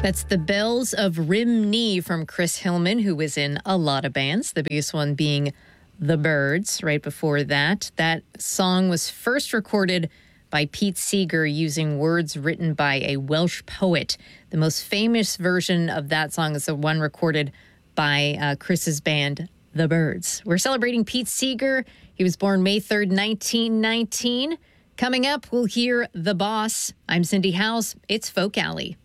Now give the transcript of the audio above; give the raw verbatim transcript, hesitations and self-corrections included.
That's The Bells of Rhymney from Chris Hillman, who was in a lot of bands, the biggest one being The Byrds. Right before that, that song was first recorded by Pete Seeger using words written by a Welsh poet. The most famous version of that song is the one recorded by uh, Chris's band, The Byrds. We're celebrating Pete Seeger. He was born May third, nineteen nineteen. Coming up, we'll hear The Boss. I'm Cindy Howes. It's Folk Alley.